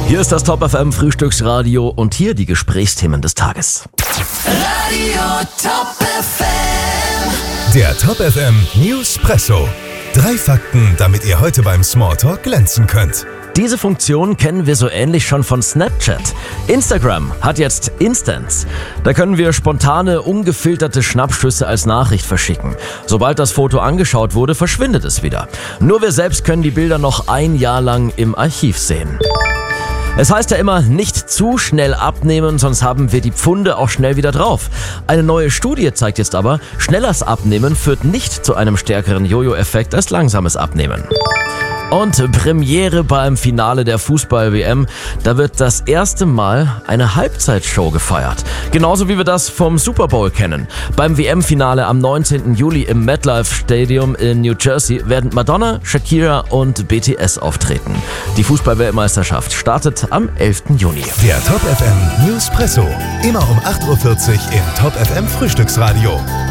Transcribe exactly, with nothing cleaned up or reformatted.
Hier ist das Top F M Frühstücksradio und hier die Gesprächsthemen des Tages. Radio Top F M. Der Top F M Newspresso. Drei Fakten, damit ihr heute beim Smalltalk glänzen könnt. Diese Funktion kennen wir so ähnlich schon von Snapchat. Instagram hat jetzt Instants. Da können wir spontane, ungefilterte Schnappschüsse als Nachricht verschicken. Sobald das Foto angeschaut wurde, verschwindet es wieder. Nur wir selbst können die Bilder noch ein Jahr lang im Archiv sehen. Es heißt ja immer, nicht zu schnell abnehmen, sonst haben wir die Pfunde auch schnell wieder drauf. Eine neue Studie zeigt jetzt aber, schnelleres Abnehmen führt nicht zu einem stärkeren Jojo-Effekt als langsames Abnehmen. Und Premiere beim Finale der Fußball-W M, da wird das erste Mal eine Halbzeitshow gefeiert. Genauso wie wir das vom Super Bowl kennen. Beim W M-Finale am neunzehnten Juli im MetLife Stadium in New Jersey werden Madonna, Shakira und B T S auftreten. Die Fußball-Weltmeisterschaft startet am elften Juni. Der Top F M Newspresso. Immer um acht Uhr vierzig im Top F M Frühstücksradio.